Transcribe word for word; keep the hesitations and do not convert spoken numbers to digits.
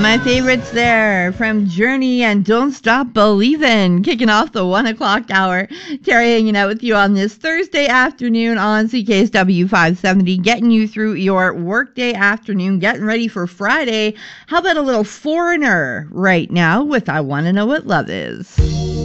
my favorites there from Journey and Don't Stop Believin', kicking off the one o'clock hour. Terry hanging out with you on this Thursday afternoon on C K S W five seventy, getting you through your workday afternoon, getting ready for Friday. How about a little Foreigner right now with I Want to Know What Love Is?